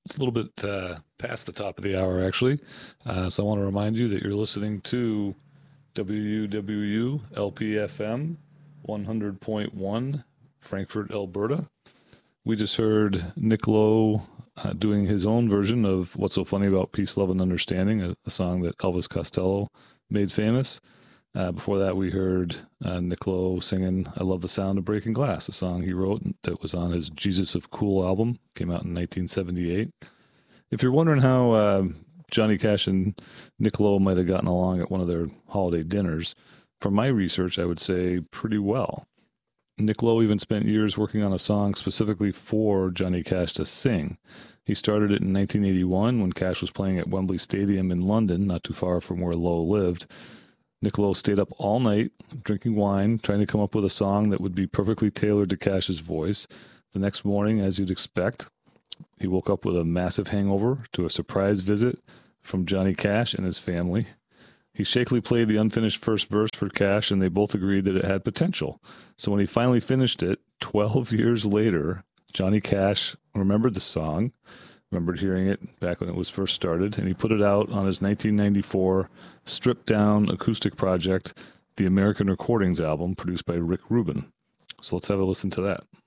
It's a little bit past the top of the hour, actually. So I want to remind you that you're listening to WUWU LPFM 100.1, Frankfurt, Alberta. We just heard Nick Lowe doing his own version of What's So Funny About Peace, Love, and Understanding, a song that Elvis Costello made famous. Before that, we heard Nick Lowe singing I Love the Sound of Breaking Glass, a song he wrote that was on his Jesus of Cool album, came out in 1978. If you're wondering how Johnny Cash and Nick Lowe might have gotten along at one of their holiday dinners, from my research, I would say pretty well. Nick Lowe even spent years working on a song specifically for Johnny Cash to sing. He started it in 1981 when Cash was playing at Wembley Stadium in London, not too far from where Lowe lived. Nick Lowe stayed up all night, drinking wine, trying to come up with a song that would be perfectly tailored to Cash's voice. The next morning, as you'd expect, he woke up with a massive hangover to a surprise visit from Johnny Cash and his family. He shakily played the unfinished first verse for Cash, and they both agreed that it had potential. So when he finally finished it, 12 years later, Johnny Cash remembered the song, remembered hearing it back when it was first started, and he put it out on his 1994 stripped-down acoustic project, the American Recordings album, produced by Rick Rubin. So let's have a listen to that.